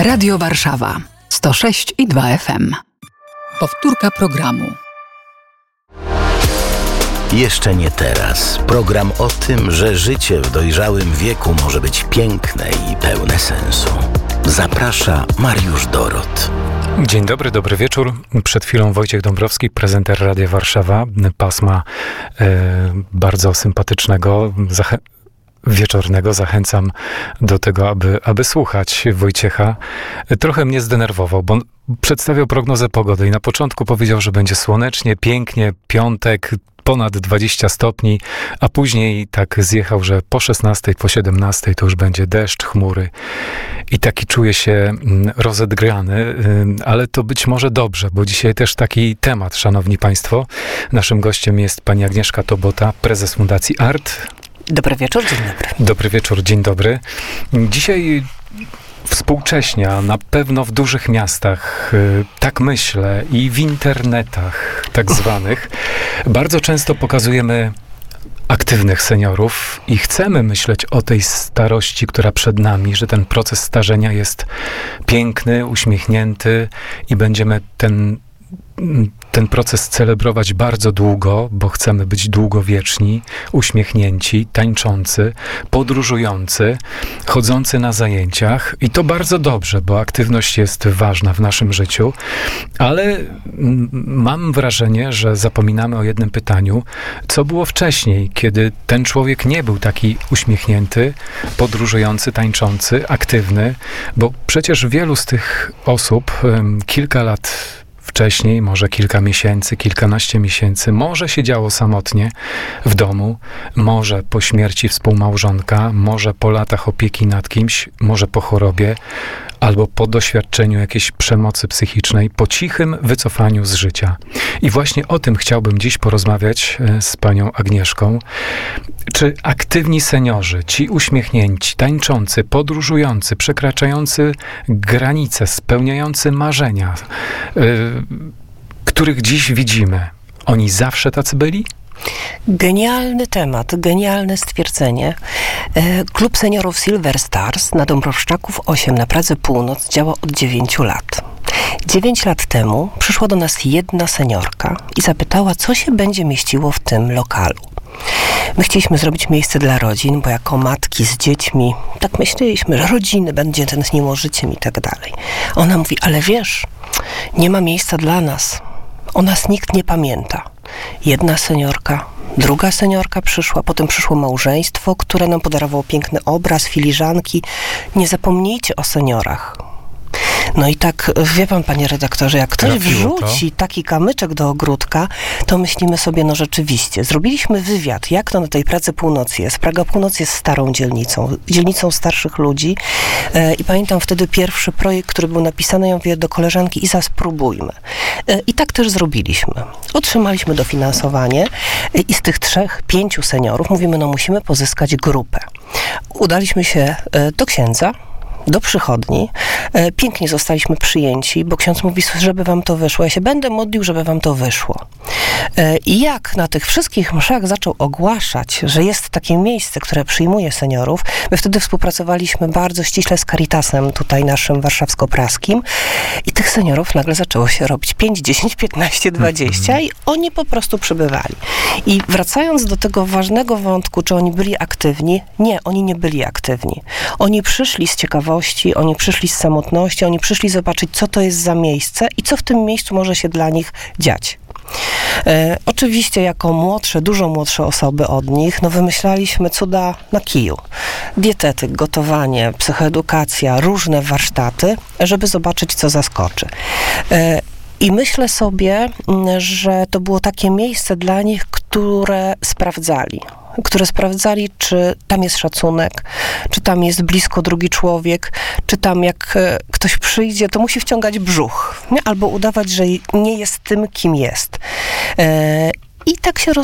Radio Warszawa 106,2 FM. Powtórka programu. Jeszcze nie teraz. Program o tym, że życie w dojrzałym wieku może być piękne i pełne sensu. Zaprasza Mariusz Dorot. Dzień dobry, dobry wieczór. Przed chwilą Wojciech Dąbrowski, prezenter Radia Warszawa, pasma bardzo sympatycznego, wieczornego. Zachęcam do tego, aby słuchać Wojciecha. Trochę mnie zdenerwował, bo przedstawiał prognozę pogody i na początku powiedział, że będzie słonecznie, pięknie, piątek, ponad 20 stopni, a później tak zjechał, że po 16, po 17 to już będzie deszcz, chmury i taki czuję się rozedgrany, ale to być może dobrze, bo dzisiaj też taki temat, szanowni państwo. Naszym gościem jest pani Agnieszka Tobota, prezes Fundacji ART. Dobry wieczór, dzień dobry. Dobry wieczór, dzień dobry. Dzisiaj współcześnie, a na pewno w dużych miastach, tak myślę, i w internetach tak zwanych, bardzo często pokazujemy aktywnych seniorów i chcemy myśleć o tej starości, która przed nami, że ten proces starzenia jest piękny, uśmiechnięty i będziemy ten proces celebrować bardzo długo, bo chcemy być długowieczni, uśmiechnięci, tańczący, podróżujący, chodzący na zajęciach. I to bardzo dobrze, bo aktywność jest ważna w naszym życiu, ale mam wrażenie, że zapominamy o jednym pytaniu, co było wcześniej, kiedy ten człowiek nie był taki uśmiechnięty, podróżujący, tańczący, aktywny, bo przecież wielu z tych osób kilka lat wcześniej, może kilka miesięcy, kilkanaście miesięcy, może siedziało samotnie w domu, może po śmierci współmałżonka, może po latach opieki nad kimś, może po chorobie, albo po doświadczeniu jakiejś przemocy psychicznej, po cichym wycofaniu z życia. I właśnie o tym chciałbym dziś porozmawiać z panią Agnieszką. Czy aktywni seniorzy, ci uśmiechnięci, tańczący, podróżujący, przekraczający granice, spełniający marzenia, których dziś widzimy, oni zawsze tacy byli? Genialny temat, genialne stwierdzenie. Klub Seniorów Silver Stars na Dąbrowszczaków 8 na Pradze Północ działa od 9 lat. 9 lat temu przyszła do nas jedna seniorka i zapytała, co się będzie mieściło w tym lokalu. My chcieliśmy zrobić miejsce dla rodzin, bo jako matki z dziećmi, tak myśleliśmy, że rodziny będzie tętniło życiem i tak dalej. Ona mówi, ale wiesz, nie ma miejsca dla nas. O nas nikt nie pamięta. Jedna seniorka, druga seniorka przyszła, potem przyszło małżeństwo, które nam podarowało piękny obraz, filiżanki. Nie zapomnijcie o seniorach. No i tak, wie pan, panie redaktorze, jak ktoś wrzuci taki kamyczek do ogródka, to myślimy sobie, no rzeczywiście, zrobiliśmy wywiad, jak to na tej Pradze Północy jest. Praga Północ jest starą dzielnicą starszych ludzi i pamiętam wtedy pierwszy projekt, który był napisany, ja mówię do koleżanki, Iza, spróbujmy. I tak też zrobiliśmy. Otrzymaliśmy dofinansowanie i z tych 3-5 seniorów mówimy, no musimy pozyskać grupę. Udaliśmy się do księdza, do przychodni. Pięknie zostaliśmy przyjęci, bo ksiądz mówi, żeby wam to wyszło. Ja się będę modlił, żeby wam to wyszło. I jak na tych wszystkich mszach zaczął ogłaszać, że jest takie miejsce, które przyjmuje seniorów, my wtedy współpracowaliśmy bardzo ściśle z Caritasem, tutaj naszym warszawsko-praskim, i tych seniorów nagle zaczęło się robić 5, 10, 15, 20 i oni po prostu przybywali. I wracając do tego ważnego wątku, czy oni byli aktywni? Nie, oni nie byli aktywni. Oni przyszli z ciekawości, oni przyszli z samotności, oni przyszli zobaczyć, co to jest za miejsce i co w tym miejscu może się dla nich dziać. Oczywiście jako młodsze, dużo młodsze osoby od nich, no wymyślaliśmy cuda na kiju. Dietetyk, gotowanie, psychoedukacja, różne warsztaty, żeby zobaczyć, co zaskoczy. I myślę sobie, że to było takie miejsce dla nich, które sprawdzali, czy tam jest szacunek, czy tam jest blisko drugi człowiek, czy tam jak ktoś przyjdzie, to musi wciągać brzuch, nie? Albo udawać, że nie jest tym, kim jest. I tak się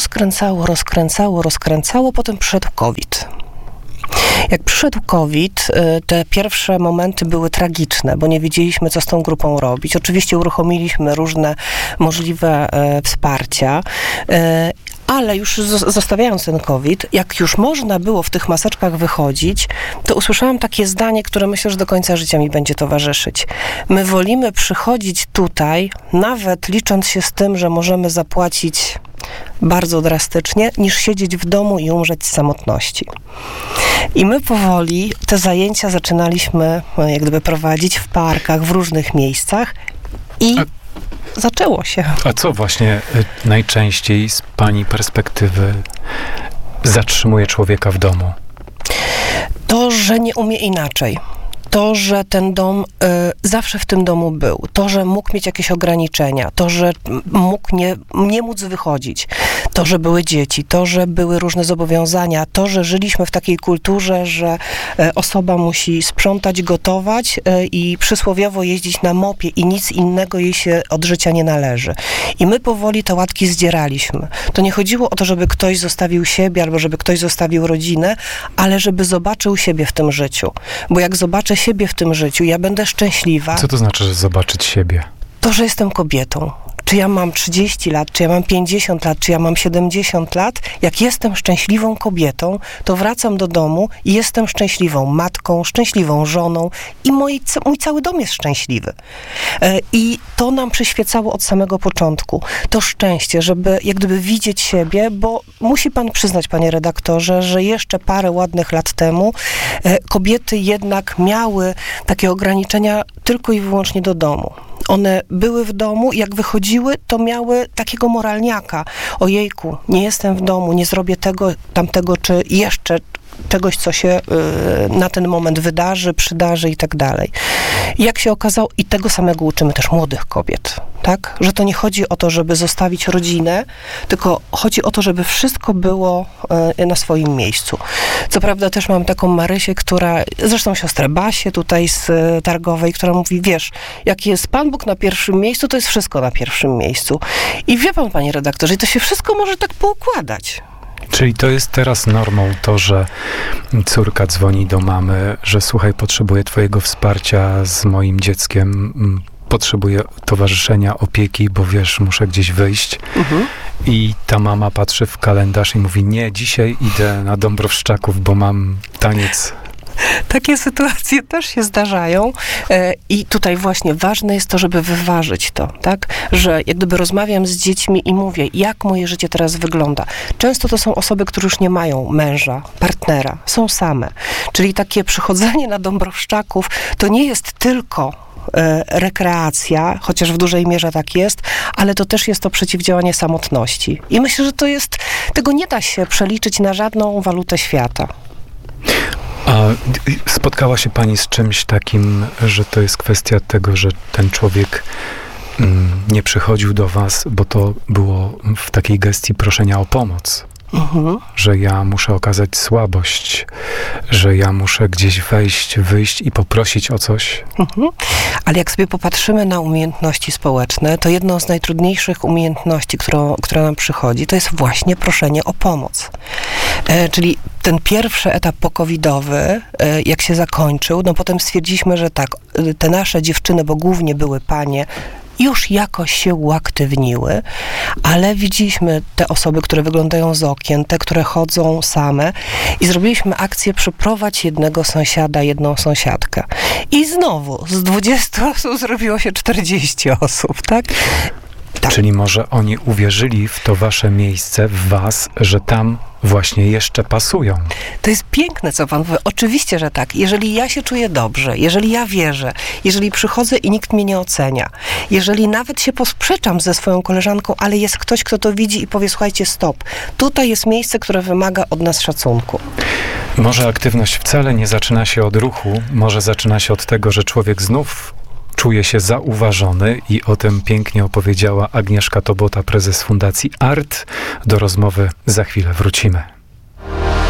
rozkręcało, potem przyszedł COVID. Jak przyszedł COVID, te pierwsze momenty były tragiczne, bo nie wiedzieliśmy, co z tą grupą robić. Oczywiście uruchomiliśmy różne możliwe wsparcia, Ale już zostawiając ten COVID, jak już można było w tych maseczkach wychodzić, to usłyszałam takie zdanie, które myślę, że do końca życia mi będzie towarzyszyć. My wolimy przychodzić tutaj, nawet licząc się z tym, że możemy zapłacić bardzo drastycznie, niż siedzieć w domu i umrzeć z samotności. I my powoli te zajęcia zaczynaliśmy jak gdyby prowadzić w parkach, w różnych miejscach i zaczęło się. A co właśnie najczęściej z pani perspektywy zatrzymuje człowieka w domu? To, że nie umie inaczej. To, że ten dom zawsze w tym domu był. To, że mógł mieć jakieś ograniczenia. To, że mógł nie móc wychodzić. To, że były dzieci. To, że były różne zobowiązania. To, że żyliśmy w takiej kulturze, że osoba musi sprzątać, gotować i przysłowiowo jeździć na mopie i nic innego jej się od życia nie należy. I my powoli te łatki zdzieraliśmy. To nie chodziło o to, żeby ktoś zostawił siebie albo żeby ktoś zostawił rodzinę, ale żeby zobaczył siebie w tym życiu. Bo jak zobaczę siebie w tym życiu, ja będę szczęśliwa. Co to znaczy, że zobaczyć siebie? To, że jestem kobietą. Czy ja mam 30 lat, czy ja mam 50 lat, czy ja mam 70 lat, jak jestem szczęśliwą kobietą, to wracam do domu i jestem szczęśliwą matką, szczęśliwą żoną i mój cały dom jest szczęśliwy. I to nam przyświecało od samego początku. To szczęście, żeby jak gdyby widzieć siebie, bo musi pan przyznać, panie redaktorze, że jeszcze parę ładnych lat temu kobiety jednak miały takie ograniczenia tylko i wyłącznie do domu. One były w domu, jak wychodziły, to miały takiego moralniaka. Ojejku, nie jestem w domu, nie zrobię tego, tamtego, czy jeszcze czegoś, co się na ten moment wydarzy, przydarzy i tak dalej. Jak się okazało, i tego samego uczymy też młodych kobiet, tak? Że to nie chodzi o to, żeby zostawić rodzinę, tylko chodzi o to, żeby wszystko było na swoim miejscu. Co prawda też mam taką Marysię, zresztą siostrę Basię tutaj z Targowej, która mówi, wiesz, jak jest Pan Bóg na pierwszym miejscu, to jest wszystko na pierwszym miejscu. I wie pan, panie redaktorze, to się wszystko może tak poukładać. Czyli to jest teraz normą to, że córka dzwoni do mamy, że słuchaj, potrzebuję twojego wsparcia z moim dzieckiem, potrzebuję towarzyszenia, opieki, bo wiesz, muszę gdzieś wyjść. I ta mama patrzy w kalendarz i mówi, nie, dzisiaj idę na Dąbrowszczaków, bo mam taniec. Takie sytuacje też się zdarzają i tutaj właśnie ważne jest to, żeby wyważyć to, tak? Że jak gdyby rozmawiam z dziećmi i mówię, jak moje życie teraz wygląda. Często to są osoby, które już nie mają męża, partnera, są same. Czyli takie przychodzenie na Dąbrowszczaków to nie jest tylko rekreacja, chociaż w dużej mierze tak jest, ale to też jest to przeciwdziałanie samotności. I myślę, że tego nie da się przeliczyć na żadną walutę świata. A spotkała się pani z czymś takim, że to jest kwestia tego, że ten człowiek nie przychodził do was, bo to było w takiej gestii proszenia o pomoc? Że ja muszę okazać słabość, że ja muszę gdzieś wejść, wyjść i poprosić o coś. Ale jak sobie popatrzymy na umiejętności społeczne, to jedną z najtrudniejszych umiejętności, która nam przychodzi, to jest właśnie proszenie o pomoc. Czyli ten pierwszy etap pokowidowy, jak się zakończył, no potem stwierdziliśmy, że tak, te nasze dziewczyny, bo głównie były panie, już jakoś się uaktywniły, ale widzieliśmy te osoby, które wyglądają z okien, te, które chodzą same i zrobiliśmy akcję przyprowadź jednego sąsiada, jedną sąsiadkę. I znowu z 20 osób zrobiło się 40 osób, tak? Tak. Czyli może oni uwierzyli w to wasze miejsce, w was, że tam właśnie jeszcze pasują. To jest piękne, co pan mówi. Oczywiście, że tak. Jeżeli ja się czuję dobrze, jeżeli ja wierzę, jeżeli przychodzę i nikt mnie nie ocenia, jeżeli nawet się posprzeczam ze swoją koleżanką, ale jest ktoś, kto to widzi i powie, słuchajcie, stop. Tutaj jest miejsce, które wymaga od nas szacunku. Może aktywność wcale nie zaczyna się od ruchu, może zaczyna się od tego, że człowiek znów czuje się zauważony i o tym pięknie opowiedziała Agnieszka Tobota, prezes Fundacji ART. Do rozmowy za chwilę wrócimy.